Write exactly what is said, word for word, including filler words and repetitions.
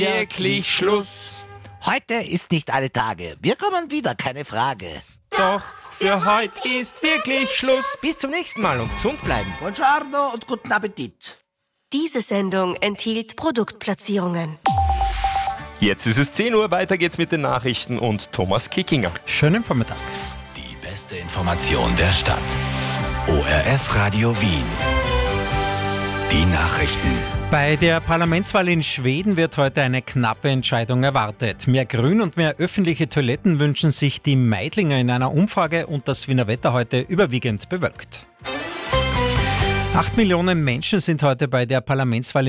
wirklich Schluss. Heute ist nicht alle Tage. Wir kommen wieder, keine Frage. Doch für heute ist wirklich Schluss. Bis zum nächsten Mal und gesund bleiben. Buongiorno und guten Appetit. Diese Sendung enthielt Produktplatzierungen. Jetzt ist es zehn Uhr, weiter geht's mit den Nachrichten und Thomas Kickinger. Schönen Vormittag. Die beste Information der Stadt. O R F Radio Wien. Die Nachrichten. Bei der Parlamentswahl in Schweden wird heute eine knappe Entscheidung erwartet. Mehr Grün und mehr öffentliche Toiletten wünschen sich die Meidlinger in einer Umfrage und das Wiener Wetter heute überwiegend bewölkt. Acht Millionen Menschen sind heute bei der Parlamentswahl in